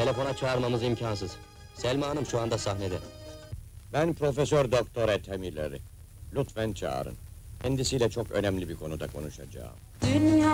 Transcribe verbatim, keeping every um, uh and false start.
telefona çağırmamız imkansız. Selma Hanım şu anda sahnede. Ben Profesör Doktor Etemilleri. Lütfen çağırın. Kendisiyle çok önemli bir konuda konuşacağım. Dünya